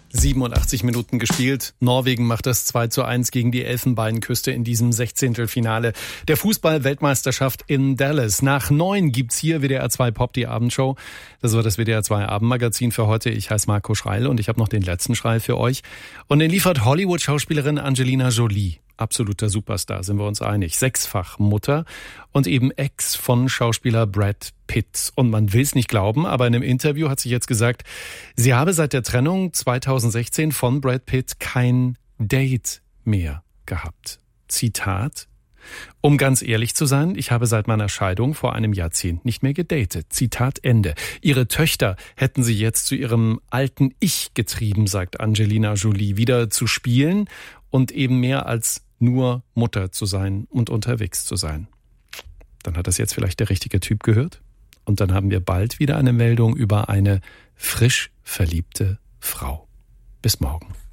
87 Minuten gespielt. Norwegen macht das 2:1 gegen die Elfenbeinküste in diesem 16. der Fußball-Weltmeisterschaft in Dallas. Nach 9 gibt's hier WDR 2 Pop, die Abendshow. Das war das WDR 2 Abendmagazin für heute. Ich heiße Marco Schreil und ich habe noch den letzten Schreil für euch. Und den liefert Hollywood-Schauspielerin Angelina Jolie. Absoluter Superstar, sind wir uns einig. 6-fach Mutter und eben Ex von Schauspieler Brad Pitt. Und man will es nicht glauben, aber in einem Interview hat sie jetzt gesagt, sie habe seit der Trennung 2016 von Brad Pitt kein Date mehr gehabt. Zitat: Um ganz ehrlich zu sein, ich habe seit meiner Scheidung vor einem Jahrzehnt nicht mehr gedatet. Zitat Ende. Ihre Töchter hätten sie jetzt zu ihrem alten Ich getrieben, sagt Angelina Jolie, wieder zu spielen und eben mehr als nur Mutter zu sein und unterwegs zu sein. Dann hat das jetzt vielleicht der richtige Typ gehört. Und dann haben wir bald wieder eine Meldung über eine frisch verliebte Frau. Bis morgen.